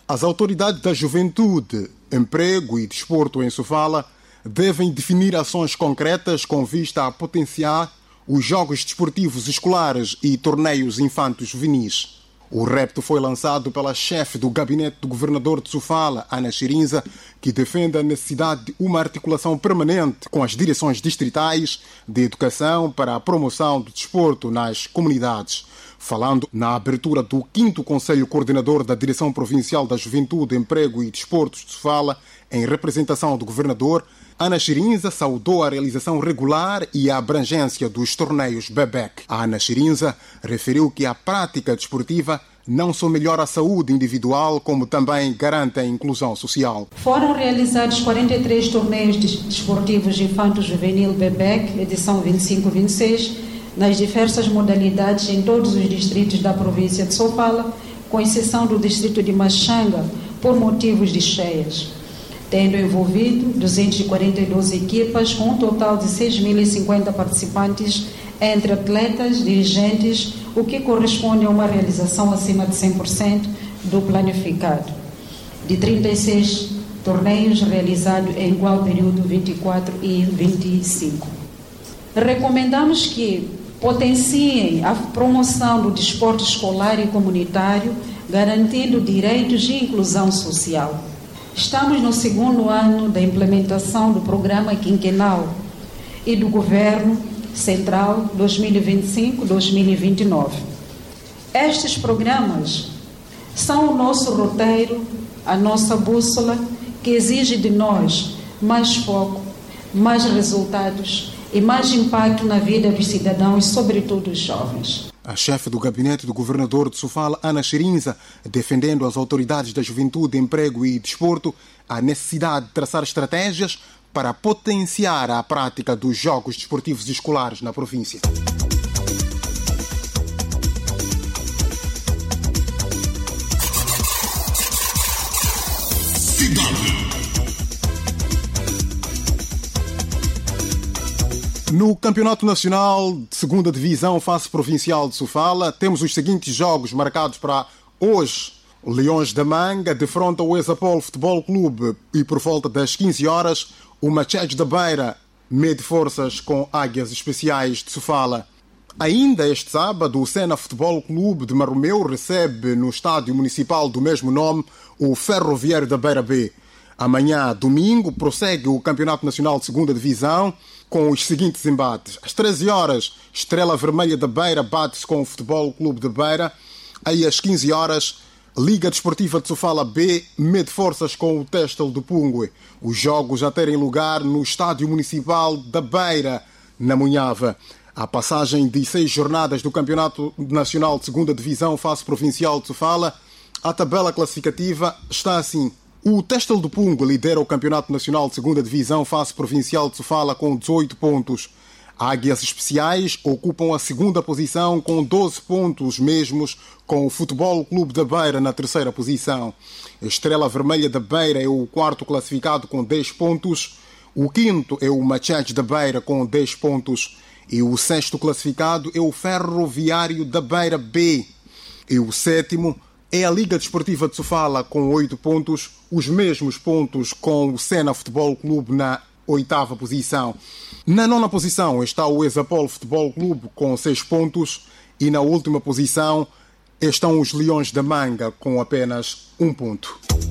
As autoridades da Juventude, Emprego e Desporto em Sofala devem definir ações concretas com vista a potenciar os jogos desportivos escolares e torneios infantos juvenis. O repto foi lançado pela chefe do gabinete do governador de Sofala, Ana Chirinza, que defende a necessidade de uma articulação permanente com as direções distritais de educação para a promoção do desporto nas comunidades. Falando na abertura do 5º Conselho Coordenador da Direção Provincial da Juventude, Emprego e Desportos de Sofala, em representação do governador, Ana Chirinza saudou a realização regular e a abrangência dos torneios BEBEC. A Ana Chirinza referiu que a prática desportiva não só melhora a saúde individual, como também garante a inclusão social. Foram realizados 43 torneios desportivos infanto-juvenil BEBEC, edição 25-26, nas diversas modalidades em todos os distritos da província de Sofala, com exceção do distrito de Machanga, por motivos de cheias, tendo envolvido 242 equipas, com um total de 6.050 participantes, entre atletas, dirigentes, o que corresponde a uma realização acima de 100% do planificado. De 36 torneios realizados em igual período 24 e 25. Recomendamos que potenciem a promoção do desporto escolar e comunitário, garantindo direitos de inclusão social. Estamos no 2º ano da implementação do Programa Quinquenal e do Governo Central 2025-2029. Estes programas são o nosso roteiro, a nossa bússola, que exige de nós mais foco, mais resultados e mais impacto na vida dos cidadãos, sobretudo os jovens. A chefe do gabinete do governador de Sofala, Ana Chirinza, defendendo as autoridades da Juventude, Emprego e Desporto, a necessidade de traçar estratégias para potenciar a prática dos jogos desportivos escolares na província. No Campeonato Nacional de 2ª Divisão, Fase Provincial de Sofala, temos os seguintes jogos marcados para hoje. O Leões da Manga defronta o Exapol Futebol Clube e por volta das 15 horas o Machete da Beira mede forças com Águias Especiais de Sofala. Ainda este sábado, o Sena Futebol Clube de Marromeu recebe no estádio municipal do mesmo nome o Ferroviário da Beira B. Amanhã, domingo, prossegue o Campeonato Nacional de 2ª Divisão com os seguintes embates. Às 13 horas, Estrela Vermelha da Beira bate-se com o Futebol Clube de Beira. Aí às 15 horas, Liga Desportiva de Sofala B mede forças com o Testel do Pungue. Os jogos já terem lugar no Estádio Municipal da Beira, na Munhava. A passagem de 6 jornadas do Campeonato Nacional de 2ª Divisão Fase Provincial de Sofala, a tabela classificativa está assim. O Testel do Pungue lidera o Campeonato Nacional de 2ª Divisão Fase Provincial de Sofala com 18 pontos. Águias Especiais ocupam a 2ª posição com 12 pontos mesmos, com o Futebol Clube da Beira na 3ª posição. A Estrela Vermelha da Beira é o 4º classificado com 10 pontos. O 5º é o Machete da Beira com 10 pontos. E o 6º classificado é o Ferroviário da Beira B. E o 7º é a Liga Desportiva de Sofala com 8 pontos, os mesmos pontos com o Sena Futebol Clube na 8ª posição. Na 9ª posição está o Exapol Futebol Clube com 6 pontos e na última posição estão os Leões da Manga com apenas 1 ponto.